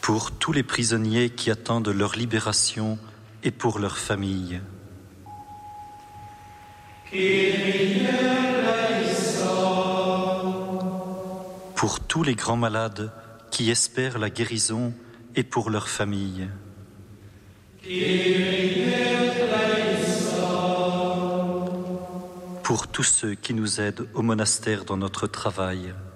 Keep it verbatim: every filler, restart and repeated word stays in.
pour tous les prisonniers qui attendent leur libération et pour leurs familles. Pour tous les grands malades qui espèrent la guérison et pour leurs familles. Pour tous ceux qui nous aident au monastère dans notre travail.